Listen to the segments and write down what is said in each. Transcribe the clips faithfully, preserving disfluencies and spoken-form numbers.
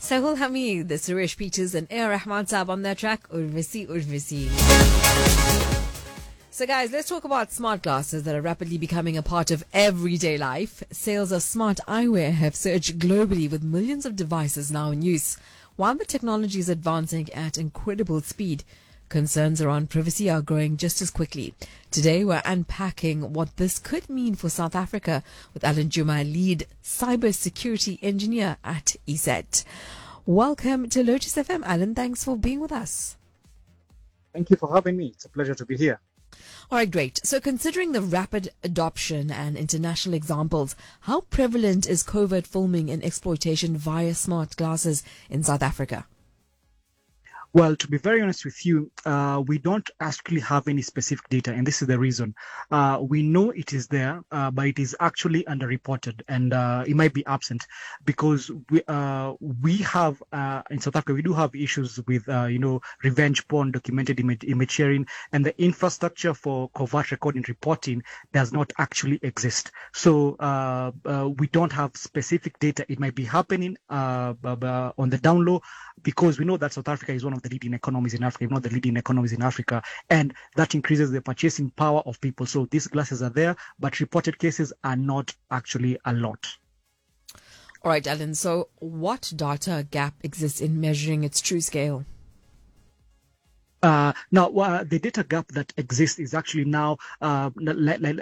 Sahul Hamid, Suresh Peters and A R Rahman Saab on their track Urvasi Urvasi. So guys, let's talk about smart glasses that are rapidly becoming a part of everyday life. Sales of smart eyewear have surged globally with millions of devices now in use. While the technology is advancing at incredible speed, concerns around privacy are growing just as quickly. Today, we're unpacking what this could mean for South Africa with Alan Juma, lead cybersecurity engineer at ESET. Welcome to Lotus F M, Alan. Thanks for being with us. Thank you for having me. It's a pleasure to be here. All right, great. So considering the rapid adoption and international examples, how prevalent is covert filming and exploitation via smart glasses in South Africa? Well, to be very honest with you, uh, we don't actually have any specific data, and this is the reason. Uh, we know it is there, uh, but it is actually underreported, and uh, it might be absent because we uh, we have uh, in South Africa we do have issues with uh, you know revenge porn, documented image, image sharing, and the infrastructure for covert recording reporting does not actually exist. So uh, uh, we don't have specific data. It might be happening uh, on the down low because we know that South Africa is one of the leading economies in Africa, if not the leading economies in Africa, and that increases the purchasing power of people. So these glasses are there, but reported cases are not actually a lot. All right, Alan. So what data gap exists in measuring its true scale? Uh, now, uh, the data gap that exists is actually now uh, like, like,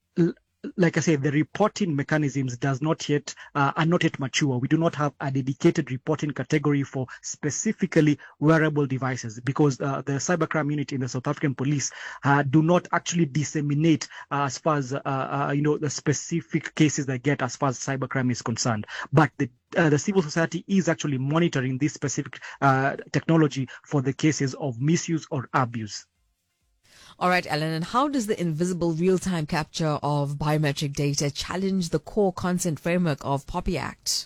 like I said, the reporting mechanisms does not yet uh, are not yet mature. We do not have a dedicated reporting category for specifically wearable devices because uh, the cybercrime unit in the South African police uh, do not actually disseminate uh, as far as uh, uh, you know the specific cases they get as far as cybercrime is concerned. But the Uh, the civil society is actually monitoring this specific uh, technology for the cases of misuse or abuse. All right, Alan, and how does the invisible real-time capture of biometric data challenge the core consent framework of POPI Act?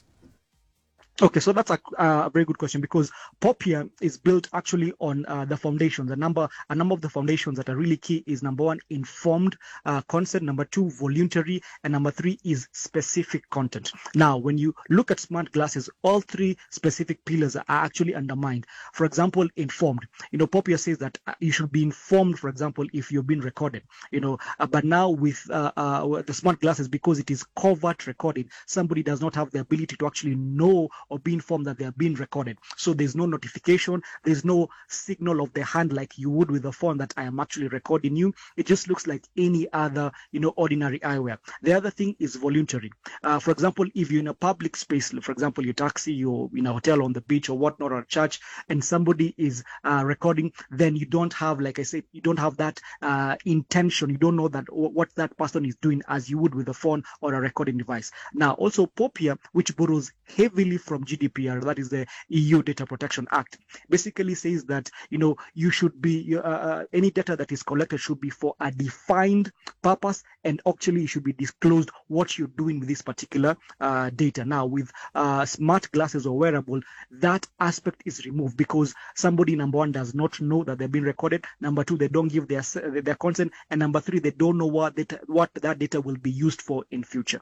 Okay, so that's a, a very good question because POPIA is built actually on uh, the foundations. A number, a number of the foundations that are really key is number one, informed uh, consent. Number two, voluntary, and number three is specific content. Now, when you look at smart glasses, all three specific pillars are actually undermined. For example, informed. You know, POPIA says that you should be informed. For example, if you're being recorded. You know, uh, but now with uh, uh, the smart glasses, because it is covert recording, somebody does not have the ability to actually know or be informed that they are being recorded. So there's no notification, there's no signal of the hand like you would with the phone that I am actually recording you. It just looks like any other, you know, ordinary eyewear. The other thing is voluntary. Uh, for example, if you're in a public space, for example, your taxi, you're in a hotel on the beach or whatnot, or a church, and somebody is uh, recording, then you don't have, like I said, you don't have that uh, intention. You don't know that what that person is doing as you would with a phone or a recording device. Now, also POPIA, which borrows heavily from G D P R, that is the E U Data Protection Act, basically says that, you know, you should be, uh, uh, any data that is collected should be for a defined purpose, and actually it should be disclosed what you're doing with this particular uh, data. Now, with uh, smart glasses or wearable, that aspect is removed because somebody, number one, does not know that they're being recorded. Number two, they don't give their their consent, and number three, they don't know what data, what that data will be used for in future.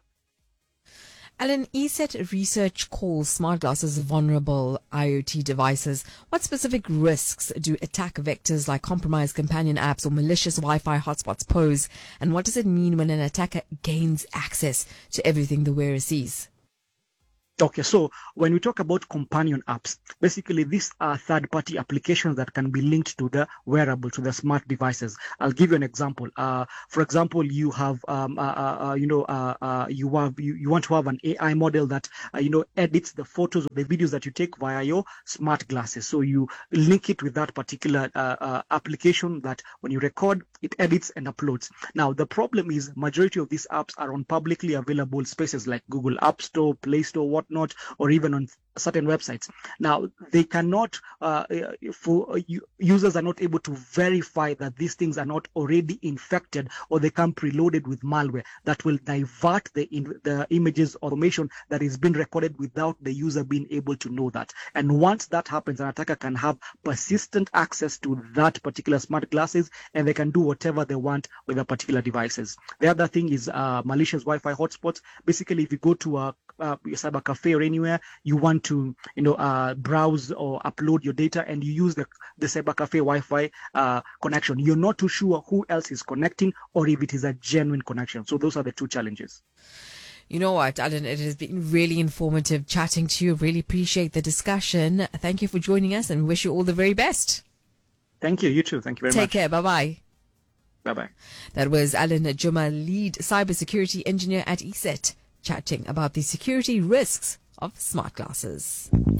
Alan, ESET research calls smart glasses vulnerable IoT devices. What specific risks do attack vectors like compromised companion apps or malicious Wi-Fi hotspots pose? And what does it mean when an attacker gains access to everything the wearer sees? Okay, so when we talk about companion apps, basically these are third-party applications that can be linked to the wearable, to the smart devices. I'll give you an example. Uh, for example, you have, um, uh, uh, you know, uh, uh, you have, you, you want to have an A I model that, uh, you know, edits the photos or the videos that you take via your smart glasses. So you link it with that particular uh, uh, application that when you record, it edits and uploads. Now, the problem is majority of these apps are on publicly available spaces like Google App Store, Play Store, what not, or even on certain websites. Now, they cannot, uh, for uh, users are not able to verify that these things are not already infected, or they come preloaded with malware that will divert the in, the images or information that is being recorded without the user being able to know that. And once that happens, an attacker can have persistent access to that particular smart glasses, and they can do whatever they want with the particular devices. The other thing is uh, malicious Wi-Fi hotspots. Basically, if you go to a, a cyber cafe or anywhere, you want want to, you know, uh, browse or upload your data, and you use the the cybercafe Wi-Fi uh, connection. You're not too sure who else is connecting or if it is a genuine connection. So those are the two challenges. You know what, Alan, it has been really informative chatting to you. Really appreciate the discussion. Thank you for joining us, and we wish you all the very best. Thank you. You too. Thank you very Take much. Take care. Bye-bye. Bye-bye. That was Alan Juma, lead cybersecurity engineer at ESET, chatting about the security risks of smart glasses.